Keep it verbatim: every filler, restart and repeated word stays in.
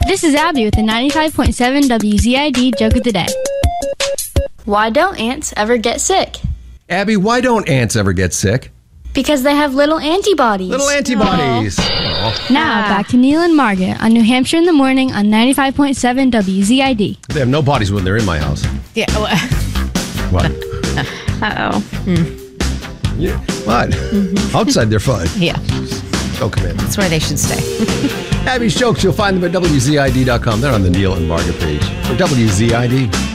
This is Abby with the ninety-five point seven W Z I D Joke of the Day. Why don't ants ever get sick? Abby, why don't ants ever get sick? Because they have little antibodies. Little antibodies. Aww. Now, Ah. back to Neil and Margaret on New Hampshire in the Morning on ninety-five point seven W Z I D. They have no bodies when they're in my house. Yeah. Well, What? uh-oh. Yeah. What? Outside, they're fine. Yeah. Don't come in. That's where they should stay. Abby's jokes, you'll find them at W Z I D dot com. They're on the Neil and Margaret page for W Z I D.